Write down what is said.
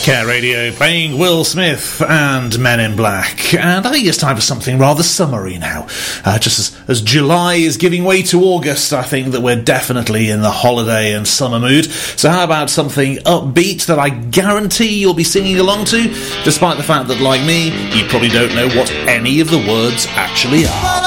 Care Radio playing Will Smith and Men in Black. And I think it's time for something rather summery now. Just as July is giving way to August, I think that we're definitely in the holiday and summer mood. So how about something upbeat that I guarantee you'll be singing along to, despite the fact that, like me, you probably don't know what any of the words actually are.